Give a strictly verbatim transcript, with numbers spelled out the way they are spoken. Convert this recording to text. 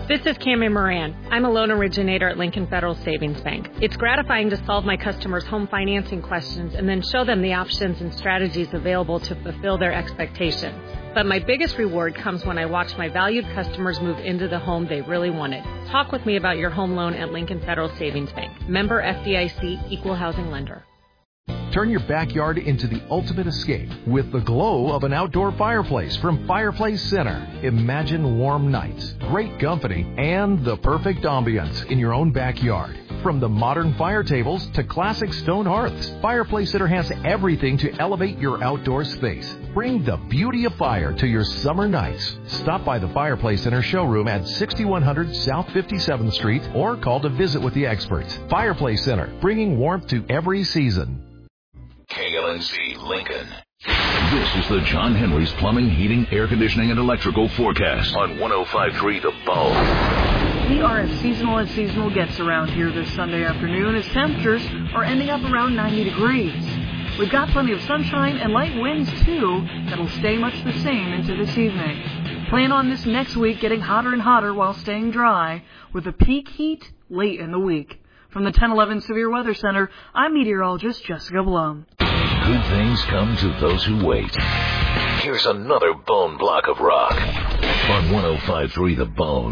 This is Cammie Moran. I'm a loan originator at Lincoln Federal Savings Bank. It's gratifying to solve my customers' home financing questions and then show them the options and strategies available to fulfill their expectations. But my biggest reward comes when I watch my valued customers move into the home they really wanted. Talk with me about your home loan at Lincoln Federal Savings Bank. Member F D I C, Equal Housing Lender. Turn your backyard into the ultimate escape with the glow of an outdoor fireplace from Fireplace Center. Imagine warm nights, great company, and the perfect ambiance in your own backyard. From the modern fire tables to classic stone hearths, Fireplace Center has everything to elevate your outdoor space. Bring the beauty of fire to your summer nights. Stop by the Fireplace Center showroom at sixty-one hundred South fifty-seventh Street or call to visit with the experts. Fireplace Center, bringing warmth to every season. K L N Z Lincoln. This is the John Henry's Plumbing, Heating, Air Conditioning, and Electrical forecast on one oh five point three The Bone. We are as seasonal as seasonal gets around here this Sunday afternoon as temperatures are ending up around ninety degrees. We've got plenty of sunshine and light winds, too, that'll stay much the same into this evening. Plan on this next week getting hotter and hotter while staying dry, with the peak heat late in the week. From the ten eleven Severe Weather Center, I'm meteorologist Jessica Blum. Good things come to those who wait. Here's another bone block of rock on one oh five point three The Bone.